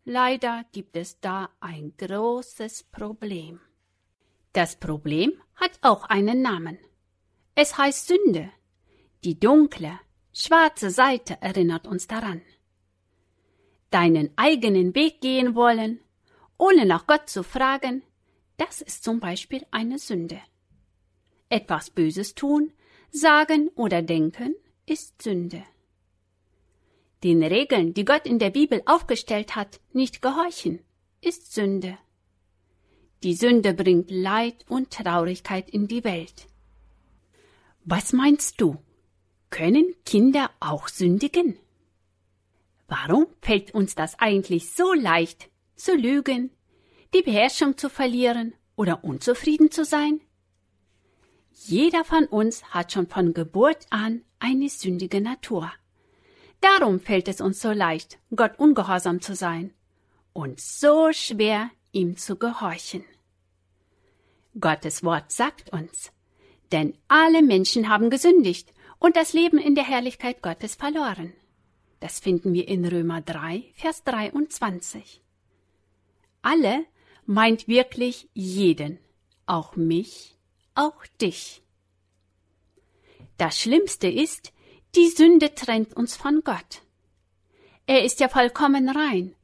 Leider gibt es da ein großes Problem. Das Problem hat auch einen Namen. Es heißt Sünde. Die dunkle, schwarze Seite erinnert uns daran. Deinen eigenen Weg gehen wollen, ohne nach Gott zu fragen, das ist zum Beispiel eine Sünde. Etwas Böses tun, sagen oder denken, ist Sünde. Den Regeln, die Gott in der Bibel aufgestellt hat, nicht gehorchen, ist Sünde. Die Sünde bringt Leid und Traurigkeit in die Welt. Was meinst du? Können Kinder auch sündigen? Warum fällt uns das eigentlich so leicht, zu lügen, die Beherrschung zu verlieren oder unzufrieden zu sein? Jeder von uns hat schon von Geburt an eine sündige Natur. Darum fällt es uns so leicht, Gott ungehorsam zu sein und so schwer, ihm zu gehorchen. Gottes Wort sagt uns, denn alle Menschen haben gesündigt und das Leben in der Herrlichkeit Gottes verloren. Das finden wir in Römer 3, Vers 23. Alle meint wirklich jeden, auch mich, auch dich. Das Schlimmste ist, die Sünde trennt uns von Gott. Er ist ja vollkommen rein